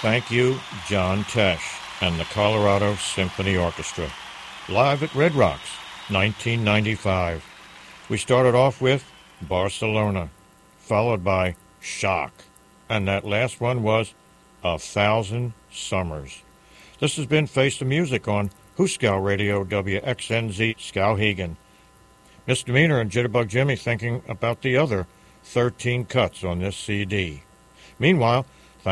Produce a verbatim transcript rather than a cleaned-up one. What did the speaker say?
Thank you, John Tesh and the Colorado Symphony Orchestra. Live at Red Rocks, nineteen ninety-five. We started off with Barcelona, followed by Shock, and that last one was A Thousand Summers. This has been Face the Music on Hooskow Radio, W X N Z Skowhegan. Misdemeanor and Jitterbug Jimmy thinking about the other thirteen cuts on this C D. Meanwhile,